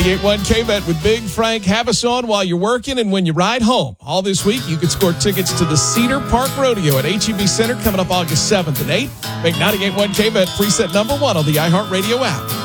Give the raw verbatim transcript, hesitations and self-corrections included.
ninety-eight point one K-Bet with Big Frank. Have us on while you're working and when you ride home. All this week, you can score tickets to the Cedar Park Rodeo at H E B Center coming up August seventh and eighth. Make ninety-eight point one K-Bet preset number one on the iHeartRadio app.